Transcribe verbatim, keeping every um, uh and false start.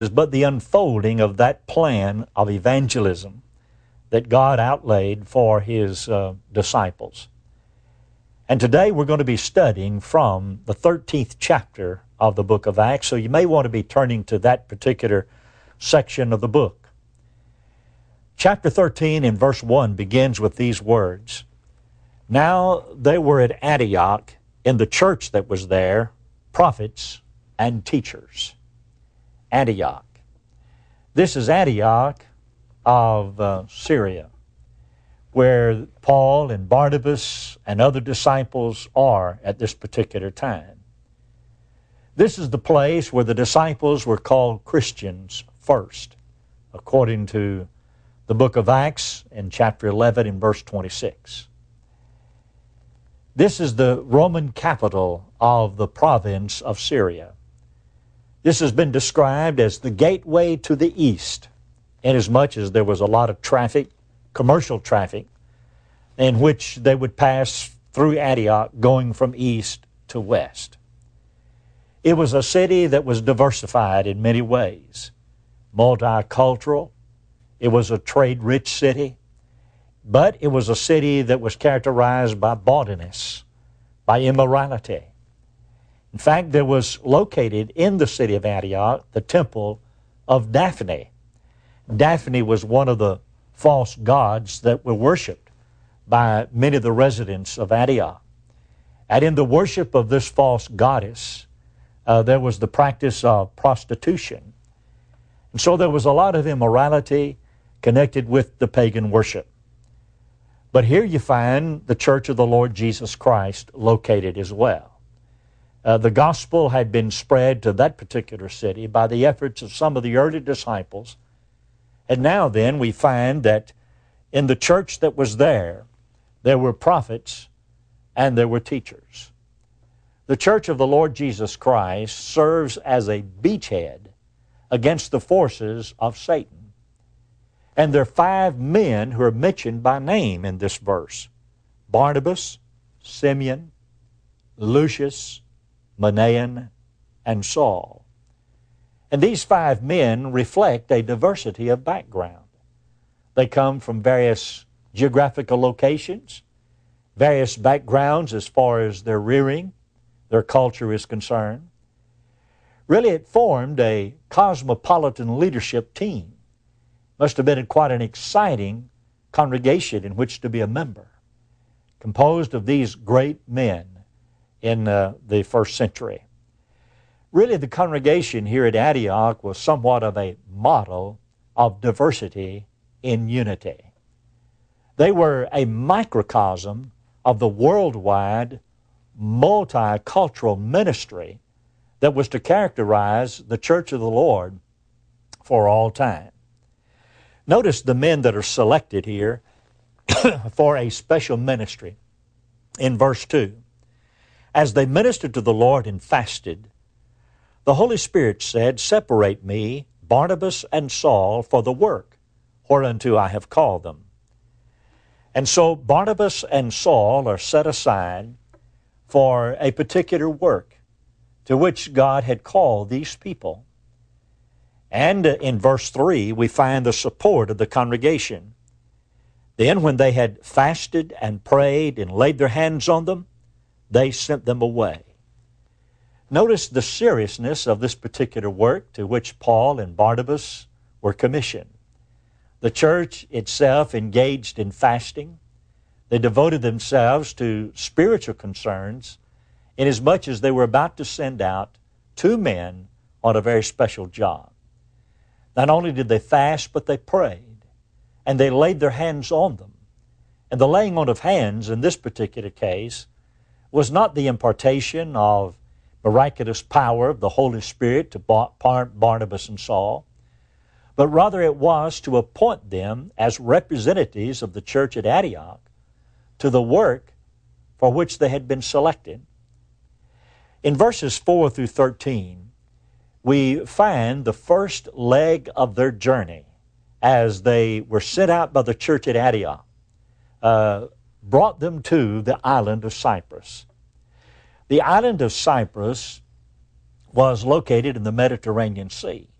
but the unfolding of that plan of evangelism that God outlaid for His uh, disciples. And today we're going to be studying from the thirteenth chapter of the book of Acts, so you may want to be turning to that particular section of the book. Chapter thirteen in verse one begins with these words. Now they were at Antioch in the church that was there, prophets and teachers. Antioch. This is Antioch of uh, Syria, where Paul and Barnabas and other disciples are at this particular time. This is the place where the disciples were called Christians first, according to the book of Acts in chapter eleven and verse twenty-six. This is the Roman capital of the province of Syria. This has been described as the gateway to the east, inasmuch as there was a lot of traffic, commercial traffic, in which they would pass through Antioch going from east to west. It was a city that was diversified in many ways, multicultural. It was a trade-rich city, but it was a city that was characterized by bawdiness, by immorality. In fact, there was located in the city of Antioch the temple of Daphne. Daphne was one of the false gods that were worshipped by many of the residents of Antioch. And in the worship of this false goddess, uh, there was the practice of prostitution. And so there was a lot of immorality connected with the pagan worship. But here you find the Church of the Lord Jesus Christ located as well. Uh, the gospel had been spread to that particular city by the efforts of some of the early disciples. And now then we find that in the church that was there, there were prophets and there were teachers. The Church of the Lord Jesus Christ serves as a beachhead against the forces of Satan. And there are five men who are mentioned by name in this verse: Barnabas, Simeon, Lucius, Manaen, and Saul. And these five men reflect a diversity of background. They come from various geographical locations, various backgrounds as far as their rearing, their culture is concerned. Really, it formed a cosmopolitan leadership team. Must have been quite an exciting congregation in which to be a member, composed of these great men in uh, the first century. Really, the congregation here at Antioch was somewhat of a model of diversity in unity. They were a microcosm of the worldwide multicultural ministry that was to characterize the Church of the Lord for all time. Notice the men that are selected here for a special ministry in verse two. As they ministered to the Lord and fasted, the Holy Spirit said, "Separate me, Barnabas and Saul, for the work whereunto I have called them." And so Barnabas and Saul are set aside for a particular work to which God had called these people. And in verse three, we find the support of the congregation. Then when they had fasted and prayed and laid their hands on them, they sent them away. Notice the seriousness of this particular work to which Paul and Barnabas were commissioned. The church itself engaged in fasting. They devoted themselves to spiritual concerns inasmuch as they were about to send out two men on a very special job. Not only did they fast, but they prayed, and they laid their hands on them. And the laying on of hands in this particular case was not the impartation of miraculous power of the Holy Spirit to Barnabas and Saul, but rather it was to appoint them as representatives of the church at Antioch to the work for which they had been selected. In verses four through thirteen, we find the first leg of their journey as they were sent out by the church at Antioch, uh, brought them to the island of Cyprus. The island of Cyprus was located in the Mediterranean Sea.